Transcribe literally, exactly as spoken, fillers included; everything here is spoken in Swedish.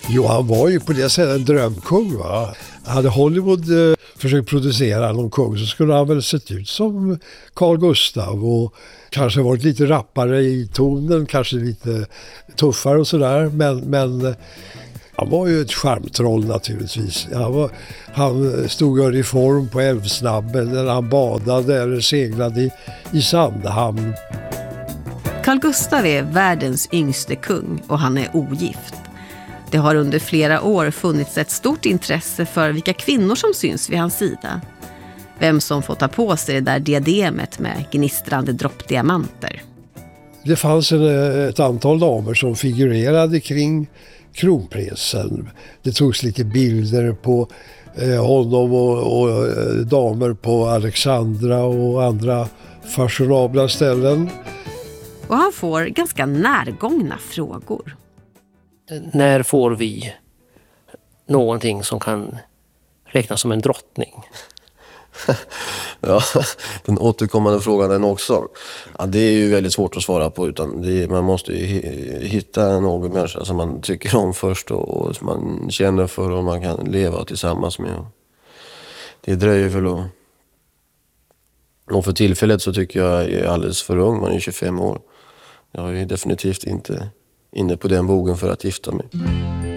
Jo, han var ju på det sättet en drömkung, va? Hade Hollywood eh, försökt producera någon kung så skulle han väl sett ut som Carl Gustav och kanske varit lite rappare i tonen, kanske lite tuffare och sådär. Men, men eh, han var ju ett charmtroll naturligtvis. Han, var, han stod i reform på Älvsnabben när han badade eller seglade i, i Sandhamn. Carl Gustav är världens yngste kung och han är ogift. Det har under flera år funnits ett stort intresse för vilka kvinnor som syns vid hans sida. Vem som får ta på sig det där diademet med gnistrande droppdiamanter. Det fanns en, ett antal damer som figurerade kring kronprinsen. Det togs lite bilder på eh, honom och, och eh, damer på Alexandra och andra fashionabla ställen. Och han får ganska närgångna frågor. När får vi någonting som kan räknas som en drottning? Ja, den återkommande frågan den också. Ja, det är ju väldigt svårt att svara på, utan det är, man måste ju hitta någon människa som man tycker om först och, och som man känner för och man kan leva tillsammans med. Det dröjer väl att... Och för tillfället så tycker jag är alldeles för ung, man är tjugofem år. Jag är definitivt inte inne på den bogen för att gifta mig.